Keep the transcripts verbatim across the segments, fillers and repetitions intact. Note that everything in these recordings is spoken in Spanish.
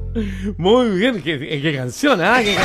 Muy bien, qué, qué canción, ¿ah? ¿eh?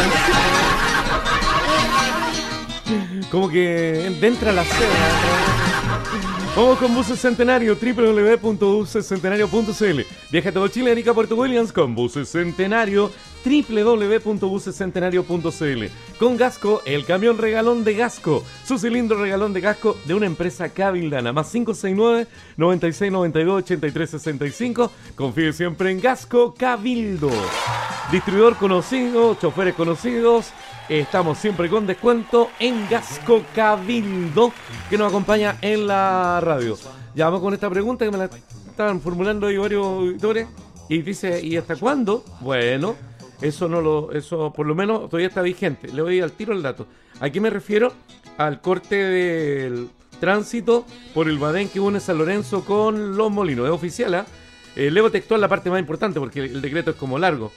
Como que entra la cena. Vamos con Buses Centenario, doble u doble u doble u punto buses centenario punto c l. Viaja a todo Chile, Arica, Puerto Williams con Buses Centenario, doble u doble u doble u punto buses centenario punto c l. Con Gasco, el camión regalón de Gasco, su cilindro regalón de Gasco de una empresa cabildana. Más cinco seis nueve, noventa y seis noventa y dos, ochenta y tres sesenta y cinco. Confíe siempre en Gasco Cabildo. Distribuidor conocido, choferes conocidos. Estamos siempre con descuento en Gasco Cabildo, que nos acompaña en la radio. Ya vamos con esta pregunta que me la estaban formulando ahí varios auditores. Y dice, ¿y hasta cuándo? Bueno, eso no lo, eso por lo menos todavía está vigente. Le doy al tiro el dato. Aquí me refiero al corte del tránsito por el Badén que une San Lorenzo con Los Molinos. Es oficial, ¿eh? Eh, leo textual la parte más importante porque el decreto es como largo.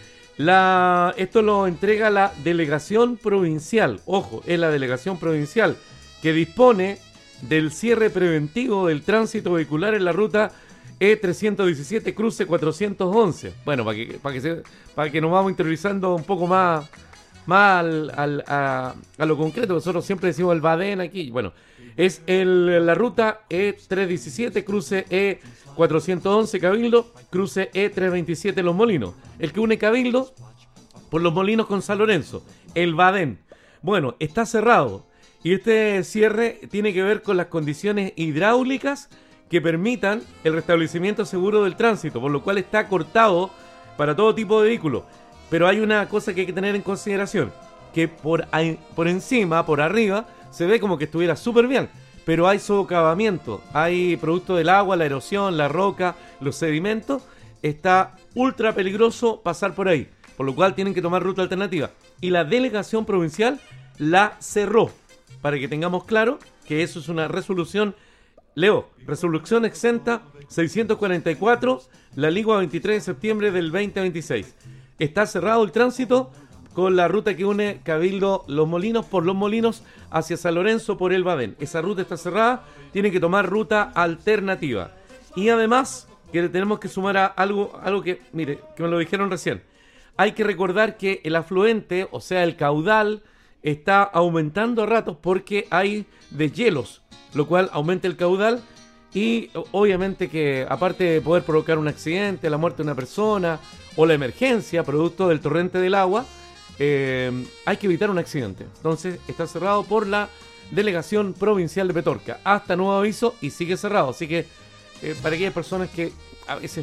La, esto lo entrega la delegación provincial, ojo, es la delegación provincial que dispone del cierre preventivo del tránsito vehicular en la ruta E trescientos diecisiete cruce cuatrocientos once. Bueno, para que, para que, se, para que nos vamos interiorizando un poco más, más al, al, a, a lo concreto, nosotros siempre decimos el Badén aquí, bueno, es el, la ruta E trescientos diecisiete cruce E cuatrocientos once Cabildo, cruce E trescientos veintisiete Los Molinos, el que une Cabildo por Los Molinos con San Lorenzo, el Badén. Bueno, está cerrado y este cierre tiene que ver con las condiciones hidráulicas que permitan el restablecimiento seguro del tránsito, por lo cual está cortado para todo tipo de vehículos. Pero hay una cosa que hay que tener en consideración, que por, ahí, por encima, por arriba, se ve como que estuviera súper bien, pero hay socavamiento, hay producto del agua, la erosión, la roca, los sedimentos, está ultra peligroso pasar por ahí, por lo cual tienen que tomar ruta alternativa. Y la delegación provincial la cerró, para que tengamos claro que eso es una resolución. Leo, resolución exenta seiscientos cuarenta y cuatro, la Ligua veintitrés de septiembre del veinte veintiséis. Está cerrado el tránsito con la ruta que une Cabildo Los Molinos por Los Molinos hacia San Lorenzo por el Badén. Esa ruta está cerrada, tienen que tomar ruta alternativa. Y además, que le tenemos que sumar a algo, algo que, mire, que me lo dijeron recién. Hay que recordar que el afluente, o sea, el caudal, está aumentando a ratos porque hay deshielos, lo cual aumenta el caudal y obviamente que aparte de poder provocar un accidente, la muerte de una persona o la emergencia producto del torrente del agua, eh, hay que evitar un accidente. Entonces está cerrado por la delegación provincial de Petorca hasta nuevo aviso y sigue cerrado. Así que eh, para aquellas personas que a veces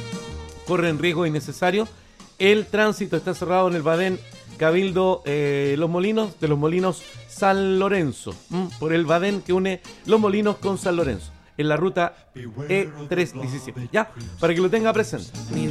corren riesgo innecesario, el tránsito está cerrado en el Badén Cabildo eh, Los Molinos, de Los Molinos San Lorenzo, ¿m? por el Badén que une Los Molinos con San Lorenzo, en la ruta E trescientos diecisiete, ya, para que lo tenga presente.